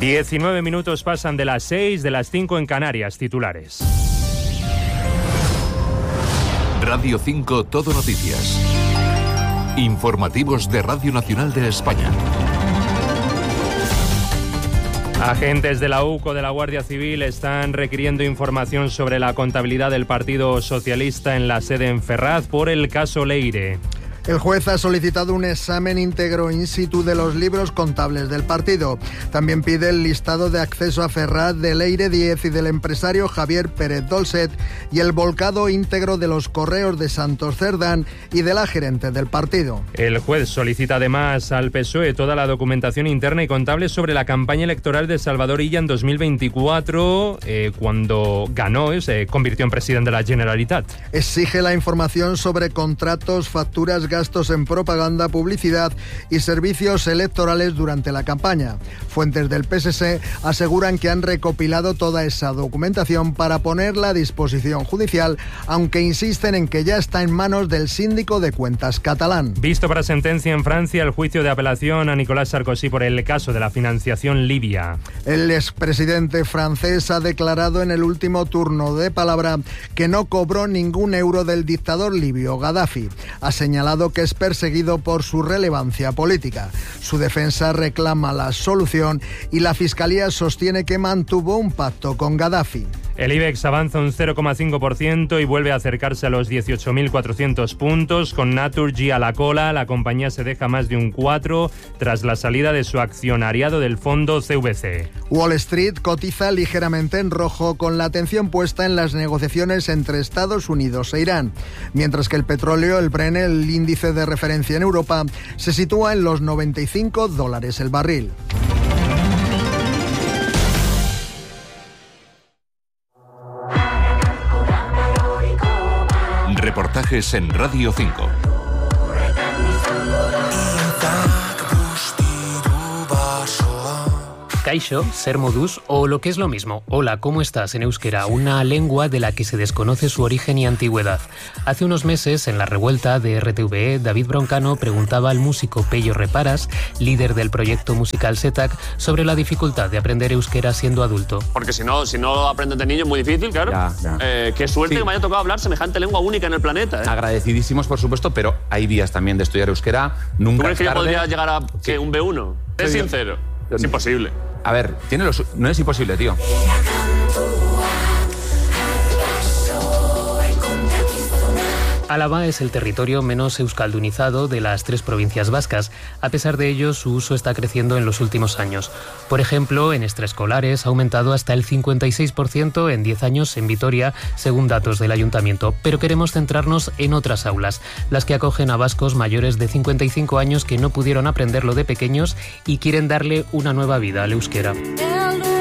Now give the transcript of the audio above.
19 minutos pasan de las 6, de las 5 en Canarias. Titulares. Radio 5 Todo Noticias. Informativos de Radio Nacional de España. Agentes de la UCO de la Guardia Civil están requiriendo información sobre la contabilidad del Partido Socialista en la sede en Ferraz por el caso Leire. El juez ha solicitado un examen íntegro in situ de los libros contables del partido. También pide el listado de acceso a Ferraz de Leire 10 y del empresario Javier Pérez Dolcet y el volcado íntegro de los correos de Santos Cerdán y de la gerente del partido. El juez solicita además al PSOE toda la documentación interna y contable sobre la campaña electoral de Salvador Illa en 2024, cuando ganó, se convirtió en presidente de la Generalitat. Exige la información sobre contratos, facturas, gastos en propaganda, publicidad y servicios electorales durante la campaña. Fuentes del PSC aseguran que han recopilado toda esa documentación para ponerla a disposición judicial, aunque insisten en que ya está en manos del síndico de cuentas catalán. Visto para sentencia en Francia el juicio de apelación a Nicolas Sarkozy por el caso de la financiación libia. El expresidente francés ha declarado en el último turno de palabra que no cobró ningún euro del dictador libio Gaddafi. Ha señalado que es perseguido por su relevancia política. Su defensa reclama la solución y la Fiscalía sostiene que mantuvo un pacto con Gaddafi. El IBEX avanza un 0,5% y vuelve a acercarse a los 18.400 puntos. Con Naturgy a la cola, la compañía se deja más de un 4 tras la salida de su accionariado del fondo CVC. Wall Street cotiza ligeramente en rojo con la atención puesta en las negociaciones entre Estados Unidos e Irán, mientras que el petróleo, el Brent, el índice de referencia en Europa, se sitúa en los $95 el barril. Reportajes en Radio 5. Kaixo, ser modus o lo que es lo mismo, hola, ¿cómo estás? En euskera, una lengua de la que se desconoce su origen y antigüedad. Hace unos meses, en La Revuelta de RTVE, David Broncano preguntaba al músico Pello Reparas, líder del proyecto musical SETAC, sobre la dificultad de aprender euskera siendo adulto. Porque si no aprendes de niño es muy difícil, claro. Ya. Qué suerte que me haya tocado hablar semejante lengua única en el planeta. Agradecidísimos, por supuesto, pero hay vías también de estudiar euskera. Nunca ¿Tú crees que yo tarde. podría llegar a un B1? Es sincero. Es imposible. A ver, no es imposible, tío. Álava es el territorio menos euskaldunizado de las 3 provincias vascas. A pesar de ello, su uso está creciendo en los últimos años. Por ejemplo, en extraescolares ha aumentado hasta el 56% en 10 años en Vitoria, según datos del ayuntamiento. Pero queremos centrarnos en otras aulas, las que acogen a vascos mayores de 55 años que no pudieron aprenderlo de pequeños y quieren darle una nueva vida al euskera.